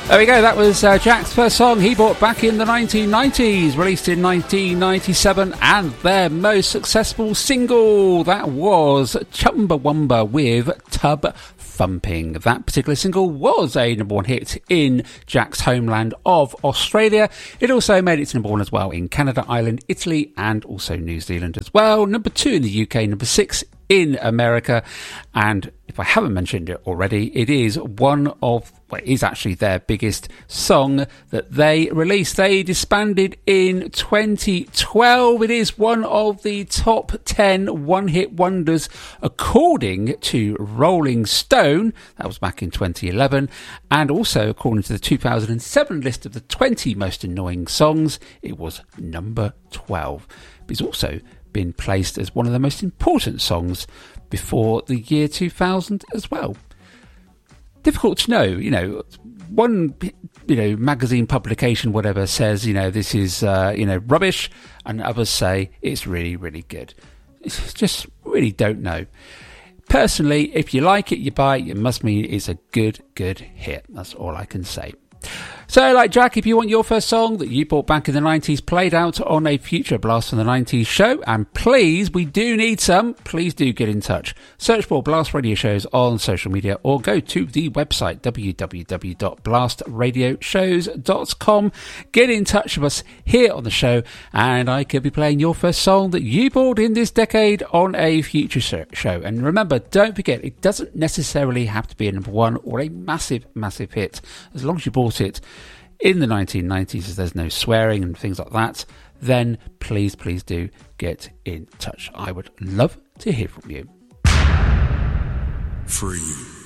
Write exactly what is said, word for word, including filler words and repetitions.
There we go, that was uh, Jack's first song he bought back in the nineteen nineties, released in nineteen ninety-seven, and their most successful single, that was Chumbawamba with Tub Thumping. That particular single was a number one hit in Jack's homeland of Australia. It also made it to number one as well in Canada, Ireland, Italy, and also New Zealand as well. Number two in the U K, number six in America, and if I haven't mentioned it already, it is one of, well, it is actually their biggest song that they released. They disbanded in twenty twelve. It is one of the top ten one-hit wonders according to Rolling Stone. That was back in twenty eleven. And also according to the two thousand seven list of the twenty most annoying songs, it was number twelve. It's also been placed as one of the most important songs before the year two thousand as well. Difficult to know, you know, one, you know, magazine publication, whatever, says, you know, this is, uh, you know, rubbish, and others say it's really, really good. It's just really don't know. Personally, if you like it, you buy it, it must mean it's a good, good hit. That's all I can say. So, like Jack, if you want your first song that you bought back in the nineties played out on a future Blast from the nineties show, and please, we do need some, please do get in touch. Search for Blast Radio Shows on social media or go to the website w w w dot blast radio shows dot com. Get in touch with us here on the show, and I could be playing your first song that you bought in this decade on a future show. And remember, don't forget, it doesn't necessarily have to be a number one or a massive, massive hit. As long as you bought it in the nineteen nineties, as there's no swearing and things like that, then please, please do get in touch. I would love to hear from you. Free.